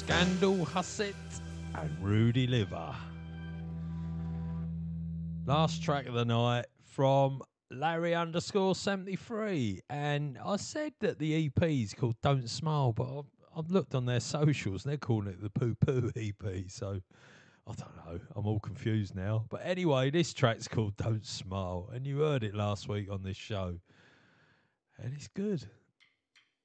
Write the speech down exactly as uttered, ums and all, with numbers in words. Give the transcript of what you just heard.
Scandal Hussett and Rudy Liver. Last track of the night from Larry underscore seventy-three. And I said that the E P is called Don't Smile, but I've, I've looked on their socials and they're calling it the Poo Poo E P. So I don't know. I'm all confused now. But anyway, this track's called Don't Smile. And you heard it last week on this show. And it's good.